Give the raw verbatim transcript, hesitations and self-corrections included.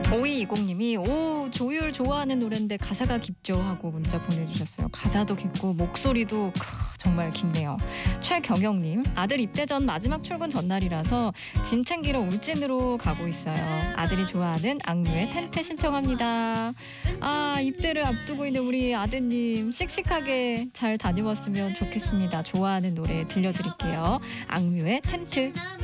오이이공님이 오 조율 좋아하는 노래인데 가사가 깊죠 하고 문자 보내주셨어요. 가사도 깊고 목소리도 크, 정말 깊네요. 최경영님 아들 입대 전 마지막 출근 전날이라서 짐 챙기러 울진으로 가고 있어요. 아들이 좋아하는 악뮤의 텐트 신청합니다. 아 입대를 앞두고 있는 우리 아드님 씩씩하게 잘 다녀왔으면 좋겠습니다. 좋아하는 노래 들려드릴게요. 악뮤의 텐트.